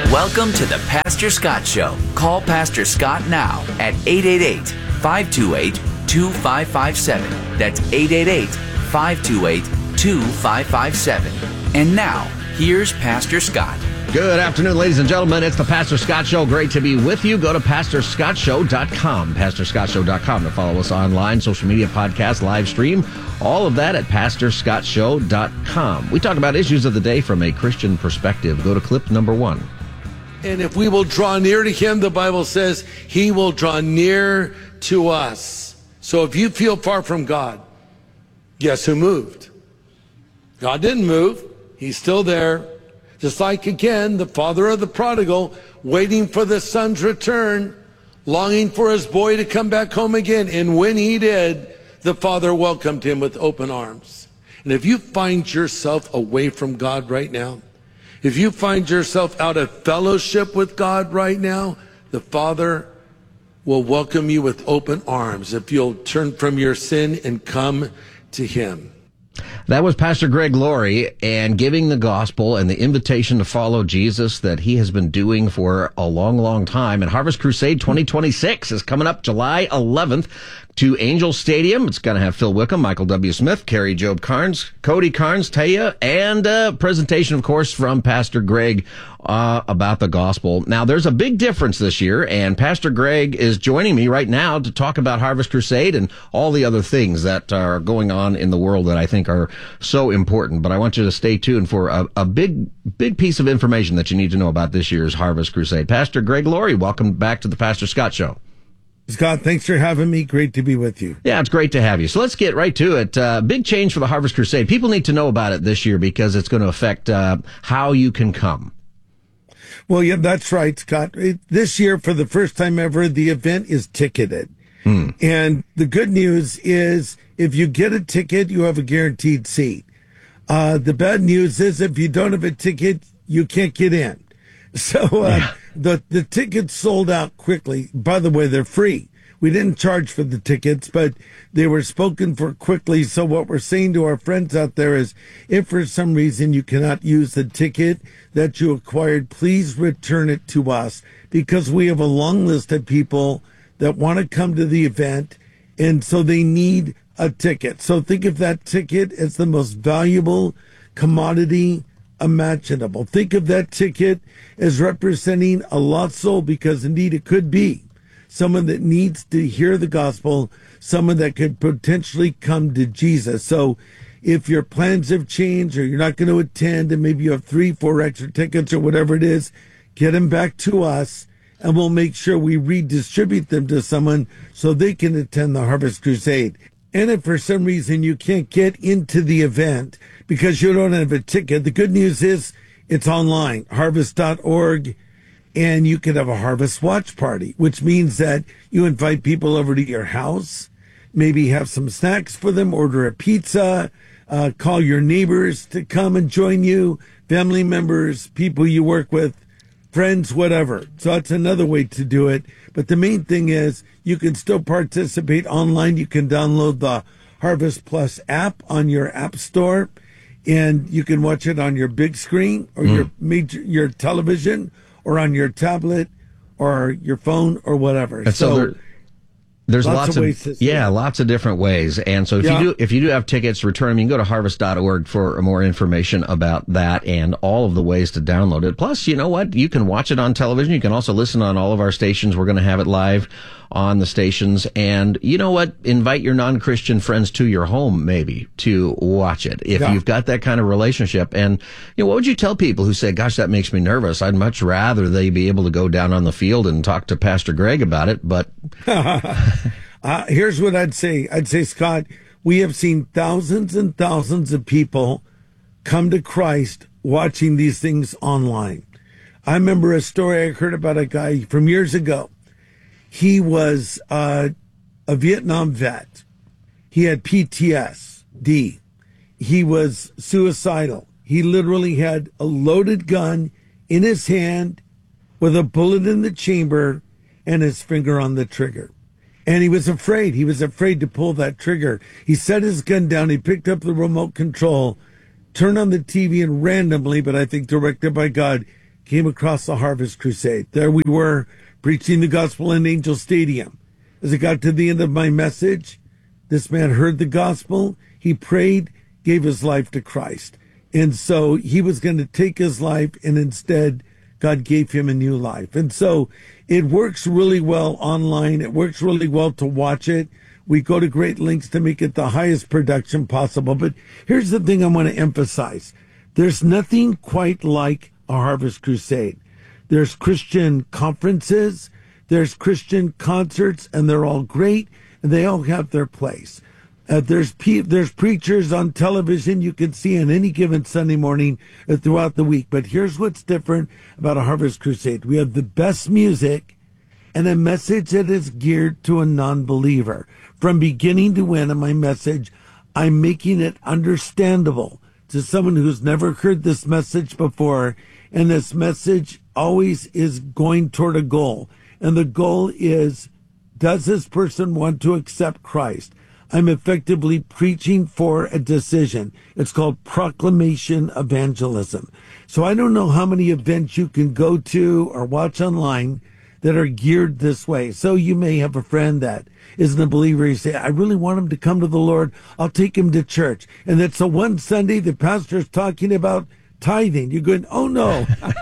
Welcome to the Pastor Scott Show. Call Pastor Scott now at 888-528-2557. That's 888-528-2557. And now, here's Pastor Scott. Good afternoon, ladies and gentlemen. It's the Pastor Scott Show. Great to be with you. Go to PastorScottShow.com, PastorScottShow.com to follow us online, social media, podcast, live stream, all of that at PastorScottShow.com. We talk about issues of the day from a Christian perspective. Go to clip number 1. And if we will draw near to him, the Bible says he will draw near to us. So if you feel far from God, guess who moved? God didn't move. He's still there. Just like, again, the father of the prodigal, waiting for the son's return, longing for his boy to come back home again. And when he did, the father welcomed him with open arms. And if you find yourself away from God right now, if you find yourself out of fellowship with God right now, the Father will welcome you with open arms if you'll turn from your sin and come to him. That was Pastor Greg Laurie, and giving the gospel and the invitation to follow Jesus that he has been doing for a long, long time. And Harvest Crusade 2026 is coming up July 11th to Angel Stadium. It's going to have Phil Wickham, Michael W. Smith, Carrie Job Carnes, Cody Carnes, Taya, and a presentation, of course, from Pastor Greg about the gospel. Now, there's a big difference this year, and Pastor Greg is joining me right now to talk about Harvest Crusade and all the other things that are going on in the world that I think are so important. But I want you to stay tuned for a big piece of information that you need to know about this year's Harvest Crusade. Pastor Greg Laurie, welcome back to the Pastor Scott Show. Scott, thanks for having me. Great to be with you. Yeah, it's great to have you. So let's get right to it. Big change for the Harvest Crusade. People need to know about it this year because it's going to affect how you can come. Well, yeah, that's right, Scott. This year, for the first time ever, the event is ticketed. And the good news is if you get a ticket, you have a guaranteed seat. The bad news is if you don't have a ticket, you can't get in. So the tickets sold out quickly. By the way, they're free. We didn't charge for the tickets, but they were spoken for quickly. So what we're saying to our friends out there is if for some reason you cannot use the ticket that you acquired, please return it to us because we have a long list of people that want to come to the event. And so they need a ticket. So think of that ticket as the most valuable commodity imaginable. Think of that ticket as representing a lost soul because indeed it could be someone that needs to hear the gospel, someone that could potentially come to Jesus. So if your plans have changed or you're not going to attend and maybe you have 3-4 extra tickets or whatever it is, get them back to us and we'll make sure we redistribute them to someone so they can attend the Harvest Crusade. And if for some reason you can't get into the event because you don't have a ticket, the good news is it's online, harvest.org, and you can have a Harvest Watch Party, which means that you invite people over to your house, maybe have some snacks for them, order a pizza, call your neighbors to come and join you, family members, people you work with, friends, whatever. So that's another way to do it. But the main thing is you can still participate online. You can download the Harvest Plus app on your app store, and you can watch it on your big screen or your television or on your tablet or your phone or whatever. And so there's lots of ways lots of different ways. And so if you do have tickets, return them. You can go to harvest.org for more information about that and all of the ways to download it. Plus, you know what? You can watch it on television. You can also listen on all of our stations. We're going to have it live on the stations. And you know what? Invite your non-Christian friends to your home, maybe, to watch it if you've got that kind of relationship. And what would you tell people who say, gosh, that makes me nervous? I'd much rather they be able to go down on the field and talk to Pastor Greg about it. But here's what I'd say. I'd say, Scott, we have seen thousands and thousands of people come to Christ watching these things online. I remember a story I heard about a guy from years ago. He was a Vietnam vet. He had PTSD. He was suicidal. He literally had a loaded gun in his hand with a bullet in the chamber and his finger on the trigger. And he was afraid. He was afraid to pull that trigger. He set his gun down. He picked up the remote control, turned on the TV, and randomly, but I think directed by God, came across the Harvest Crusade. There we were preaching the gospel in Angel Stadium. As I got to the end of my message, this man heard the gospel. He prayed, gave his life to Christ. And so he was going to take his life, and instead God gave him a new life. And so it works really well online. It works really well to watch it. We go to great lengths to make it the highest production possible. But here's the thing I want to emphasize. There's nothing quite like a Harvest Crusade. There's Christian conferences, there's Christian concerts, and they're all great, and they all have their place. There's preachers on television you can see on any given Sunday morning throughout the week. But here's what's different about a Harvest Crusade. We have the best music and a message that is geared to a non-believer. From beginning to end in my message, I'm making it understandable to someone who's never heard this message before. And this message always is going toward a goal. And the goal is, does this person want to accept Christ? I'm effectively preaching for a decision. It's called proclamation evangelism. So I don't know how many events you can go to or watch online that are geared this way. So you may have a friend that isn't a believer. You say, I really want him to come to the Lord. I'll take him to church. And it's a one Sunday the pastor's talking about tithing. You're going, oh no,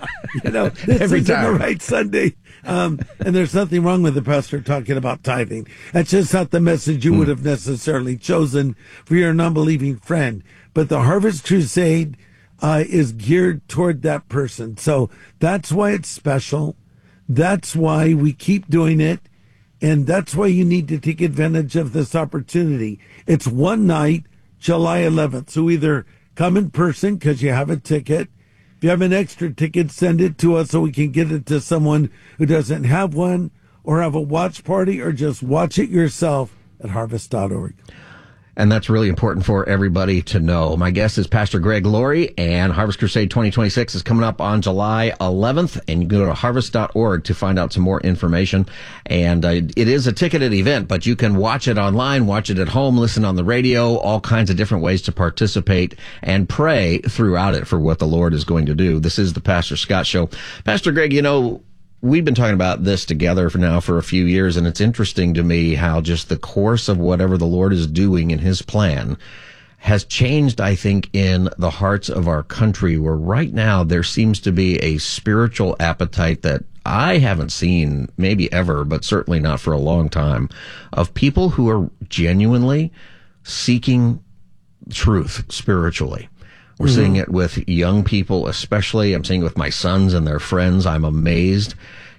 this Every isn't time. the right Sunday. And there's nothing wrong with the pastor talking about tithing. That's just not the message you would have necessarily chosen for your non-believing friend. But the Harvest Crusade is geared toward that person. So that's why it's special. That's why we keep doing it. And that's why you need to take advantage of this opportunity. It's one night, July 11th. So either come in person because you have a ticket. If you have an extra ticket, send it to us so we can get it to someone who doesn't have one, or have a watch party, or just watch it yourself at harvest.org. And that's really important for everybody to know. My guest is Pastor Greg Laurie, and Harvest Crusade 2026 is coming up on July 11th, and you can go to harvest.org to find out some more information. And it is a ticketed event, but you can watch it online, watch it at home, listen on the radio, all kinds of different ways to participate and pray throughout it for what the Lord is going to do. This is the Pastor Scott Show. Pastor Greg, we've been talking about this together for a few years, and it's interesting to me how just the course of whatever the Lord is doing in his plan has changed, I think, in the hearts of our country, where right now there seems to be a spiritual appetite that I haven't seen maybe ever, but certainly not for a long time, of people who are genuinely seeking truth spiritually. We're seeing it with young people, especially. I'm seeing it with my sons and their friends. I'm amazed.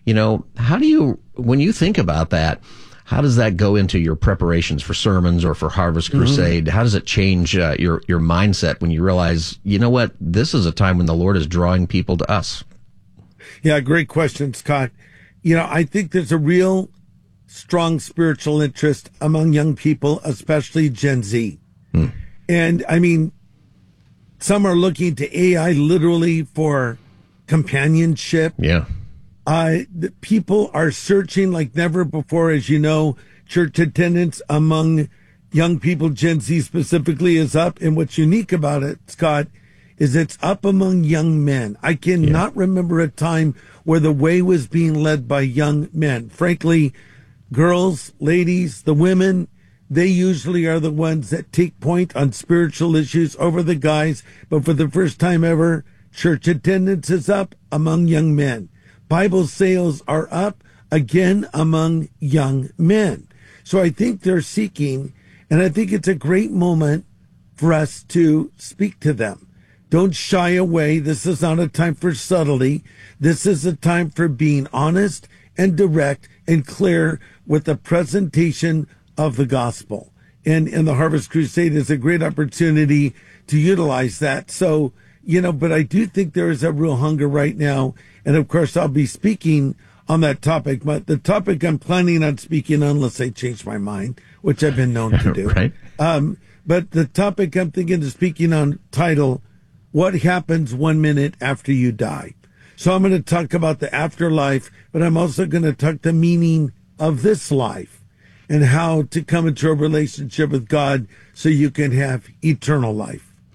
When you think about that, how does that go into your preparations for sermons or for Harvest Crusade? How does it change your mindset when you realize, you know what, this is a time when the Lord is drawing people to us? Yeah, great question, Scott. I think there's a real strong spiritual interest among young people, especially Gen Z. And I mean, some are looking to AI literally for companionship. Yeah. The people are searching like never before. As you know, church attendance among young people, Gen Z specifically, is up. And what's unique about it, Scott, is it's up among young men. I cannot remember a time where the way was being led by young men. Frankly, girls, ladies, the women, they usually are the ones that take point on spiritual issues over the guys. But for the first time ever, church attendance is up among young men. Bible sales are up again among young men. So I think they're seeking, and I think it's a great moment for us to speak to them. Don't shy away. This is not a time for subtlety. This is a time for being honest and direct and clear with the presentation of the gospel. And the Harvest Crusade is a great opportunity to utilize that. So, but I do think there is a real hunger right now. And of course, I'll be speaking on that topic. But the topic I'm planning on speaking on, unless I change my mind, which I've been known to do. Right. But the topic I'm thinking of speaking on, title, What Happens 1 Minute After You Die? So I'm going to talk about the afterlife, but I'm also going to talk the meaning of this life and how to come into a relationship with God so you can have eternal life.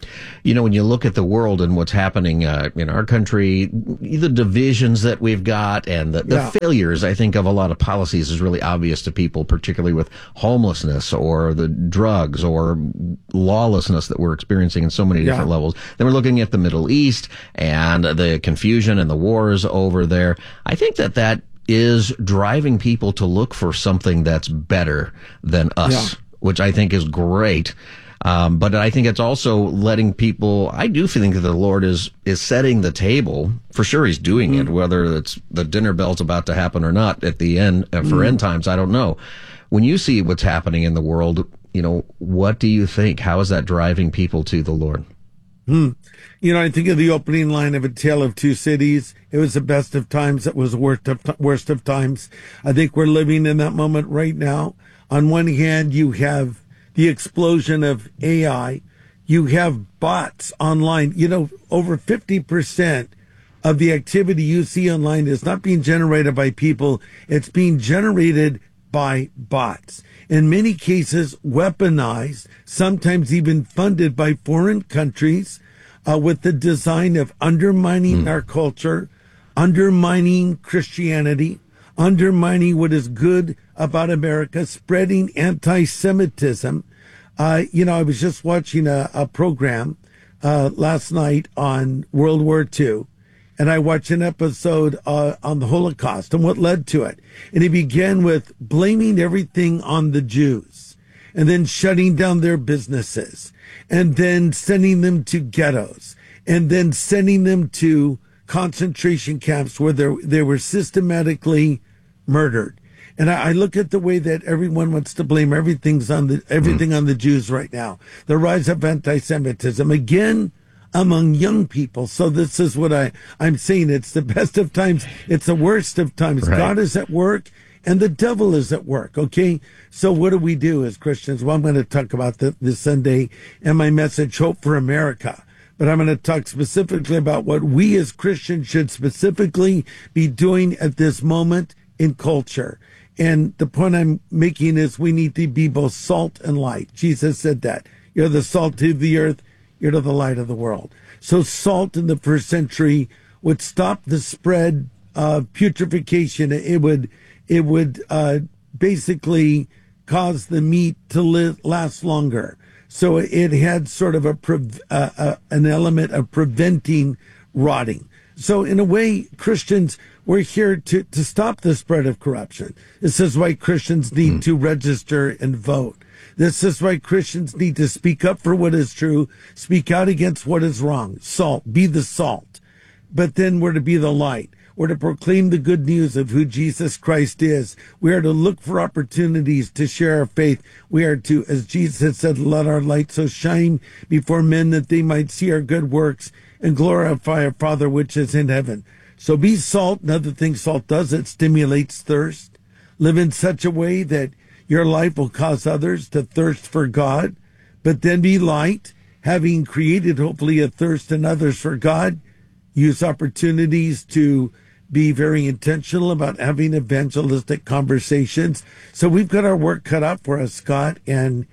You know, when you look at the world and what's happening in our country, the divisions that we've got and the failures, I think, of a lot of policies is really obvious to people, particularly with homelessness or the drugs or lawlessness that we're experiencing in so many different levels. Then we're looking at the Middle East and the confusion and the wars over there. I think that is driving people to look for something that's better than us, which I think is great. But I think it's also letting people, I do think that the Lord is setting the table. For sure he's doing it, whether it's the dinner bell's about to happen or not at the end, for end times, I don't know. When you see what's happening in the world, you know, what do you think? How is that driving people to the Lord? You know, I think of the opening line of A Tale of Two Cities. It was the best of times. It was the worst of times. I think we're living in that moment right now. On one hand, you have the explosion of AI. You have bots online. You know, over 50% of the activity you see online is not being generated by people. It's being generated by bots. In many cases, weaponized, sometimes even funded by foreign countries, with the design of undermining our culture, undermining Christianity, undermining what is good about America, spreading anti-Semitism. You know, I was just watching a program last night on World War II, and I watched an episode on the Holocaust and what led to it. And he began with blaming everything on the Jews, and then shutting down their businesses, and then sending them to ghettos, and then sending them to concentration camps where they were systematically murdered. And I look at the way that everyone wants to blame everything on the Jews right now. The rise of anti-Semitism, again, among young people. So this is what I'm saying. It's the best of times. It's the worst of times. Right. God is at work and the devil is at work. Okay. So what do we do as Christians? Well, I'm going to talk about this Sunday and my message, Hope for America. But I'm going to talk specifically about what we as Christians should specifically be doing at this moment in culture. And the point I'm making is we need to be both salt and light. Jesus said that. You're the salt of the earth. You're the light of the world. So salt in the first century would stop the spread of putrefaction. It would basically cause the meat to last longer. So it had sort of an element of preventing rotting. So in a way, Christians, we're here to stop the spread of corruption. This is why Christians need to register and vote. This is why Christians need to speak up for what is true, speak out against what is wrong. Salt, be the salt. But then we're to be the light. We're to proclaim the good news of who Jesus Christ is. We are to look for opportunities to share our faith. We are to, as Jesus said, let our light so shine before men that they might see our good works and glorify our Father which is in heaven. So be salt. Another thing salt does, it stimulates thirst. Live in such a way that your life will cause others to thirst for God. But then be light, having created hopefully a thirst in others for God. Use opportunities to be very intentional about having evangelistic conversations. So we've got our work cut out for us, Scott, and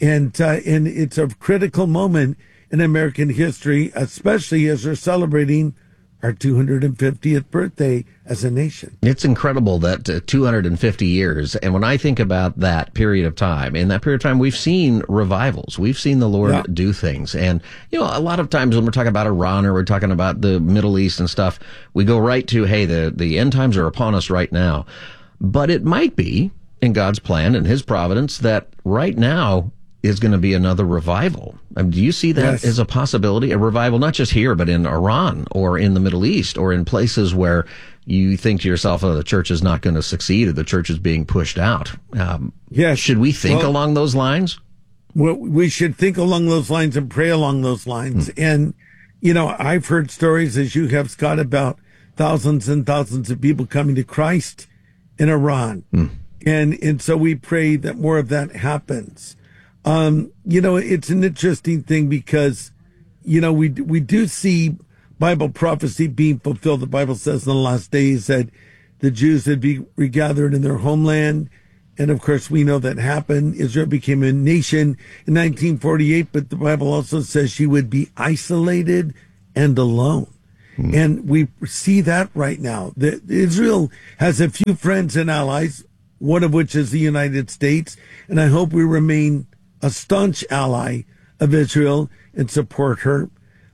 it's a critical moment in American history, especially as we're celebrating our 250th birthday as a nation. It's incredible that 250 years. And when I think about that period of time, in that period of time, we've seen revivals. We've seen the Lord do things. And, you know, a lot of times when we're talking about Iran or we're talking about the Middle East and stuff, we go right to, hey, the end times are upon us right now. But it might be in God's plan and his providence that right now is going to be another revival. I mean, do you see that as a possibility? A revival, not just here, but in Iran or in the Middle East or in places where you think to yourself, oh, the church is not going to succeed or the church is being pushed out. Should we think along those lines? Well, we should think along those lines and pray along those lines. And, you know, I've heard stories, as you have, Scott, about thousands and thousands of people coming to Christ in Iran. And so we pray that more of that happens. You know, it's an interesting thing because, you know, we do see Bible prophecy being fulfilled. The Bible says in the last days that the Jews would be regathered in their homeland And of course, we know that happened. Israel became a nation in 1948, but the Bible also says she would be isolated and alone. And we see that right now. Israel has a few friends and allies, one of which is the United States. And I hope we remain a staunch ally of Israel and support her.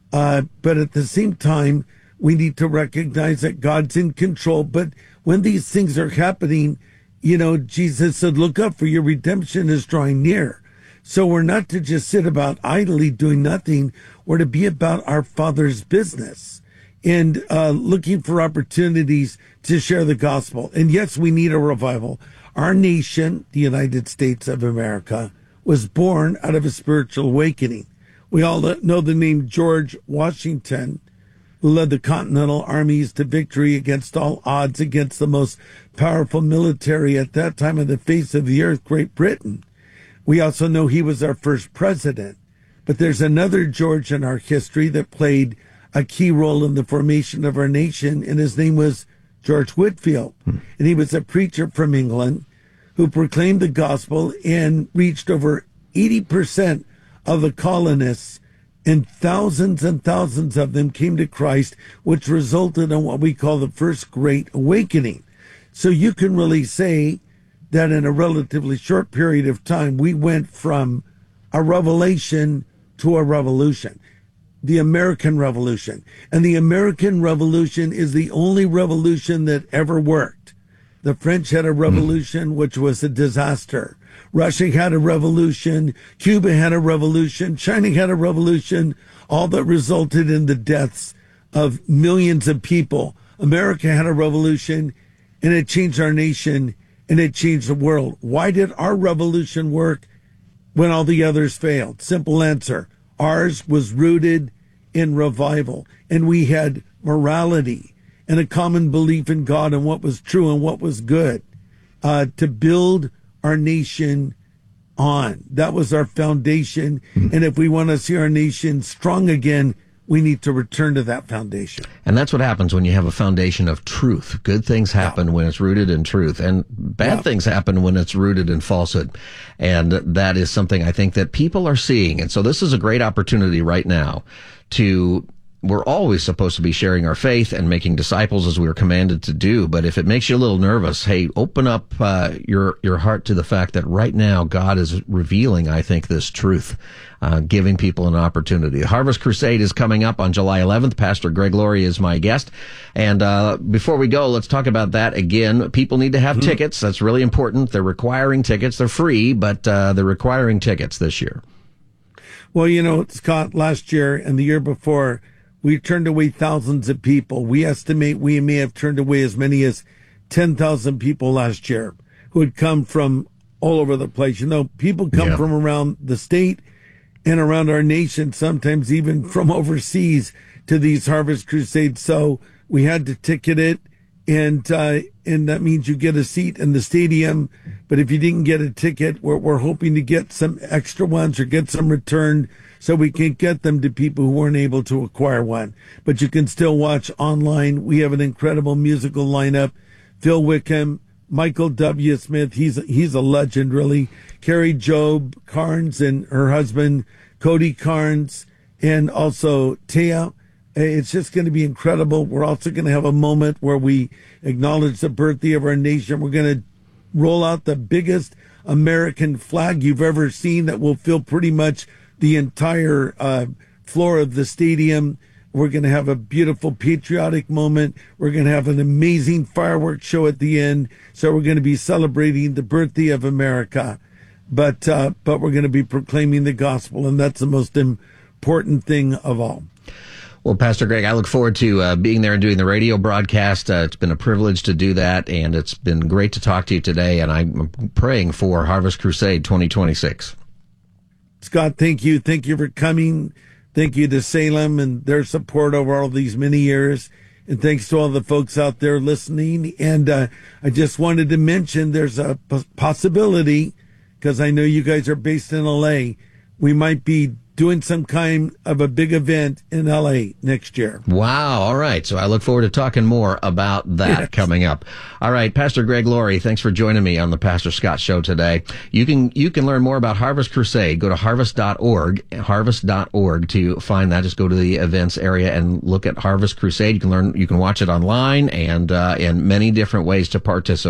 But at the same time, we need to recognize that God's in control. But when these things are happening, you know, Jesus said, look up, for your redemption is drawing near. So we're not to just sit about idly doing nothing. We're to be about our Father's business and looking for opportunities to share the gospel. And yes, we need a revival. Our nation, the United States of America, was born out of a spiritual awakening. We all know the name George Washington, who led the Continental Armies to victory against all odds, against the most powerful military at that time on the face of the earth, Great Britain. We also know he was our first president. But there's another George in our history that played a key role in the formation of our nation, and his name was George Whitefield. And he was a preacher from England who proclaimed the gospel and reached over 80% of the colonists, and thousands of them came to Christ, which resulted in what we call the First Great Awakening. So you can really say that in a relatively short period of time, we went from a revelation to a revolution, the American Revolution. And the American Revolution is the only revolution that ever worked. The French had a revolution, which was a disaster. Russia had a revolution. Cuba had a revolution. China had a revolution, all that resulted in the deaths of millions of people. America had a revolution, and it changed our nation, and it changed the world. Why did our revolution work when all the others failed? Simple answer. Ours was rooted in revival, and we had morality and a common belief in God and what was true and what was good to build our nation on. That was our foundation. And if we want to see our nation strong again, we need to return to that foundation. And that's what happens when you have a foundation of truth. Good things happen when it's rooted in truth, and bad things happen when it's rooted in falsehood. And that is something I think that people are seeing. And so this is a great opportunity right now we're always supposed to be sharing our faith and making disciples as we are commanded to do. But if it makes you a little nervous, hey, open up your heart to the fact that right now God is revealing, I think, this truth, giving people an opportunity. The Harvest Crusade is coming up on July 11th. Pastor Greg Laurie is my guest. And before we go, let's talk about that again. People need to have tickets. That's really important. They're requiring tickets. They're free, but they're requiring tickets this year. Well, you know, Scott, last year and the year before, we turned away thousands of people. We estimate we may have turned away as many as 10,000 people last year who had come from all over the place. You know, people come from around the state and around our nation, sometimes even from overseas, to these Harvest Crusades. So we had to ticket it, and that means you get a seat in the stadium. But if you didn't get a ticket, we're hoping to get some extra ones or get some returned, so we can get them to people who weren't able to acquire one. But you can still watch online. We have an incredible musical lineup. Phil Wickham, Michael W. Smith, he's a legend, really. Carrie Job Carnes and her husband, Cody Carnes, and also Taya. It's just going to be incredible. We're also going to have a moment where we acknowledge the birthday of our nation. We're going to roll out the biggest American flag you've ever seen that will fill pretty much the entire floor of the stadium. We're going to have a beautiful patriotic moment. We're going to have an amazing fireworks show at the end. So we're going to be celebrating the birthday of America, but we're going to be proclaiming the gospel, and that's the most important thing of all. Well, Pastor Greg, I look forward to being there and doing the radio broadcast. It's been a privilege to do that, and it's been great to talk to you today, and I'm praying for Harvest Crusade 2026. Scott, thank you. Thank you for coming. Thank you to Salem and their support over all these many years. And thanks to all the folks out there listening. And I just wanted to mention there's a possibility, because I know you guys are based in LA, we might be doing some kind of a big event in LA next year. Wow. All right. So I look forward to talking more about that coming up. All right. Pastor Greg Laurie, thanks for joining me on the Pastor Scott Show today. You can learn more about Harvest Crusade. Go to harvest.org to find that. Just go to the events area and look at Harvest Crusade. You can watch it online and in many different ways to participate.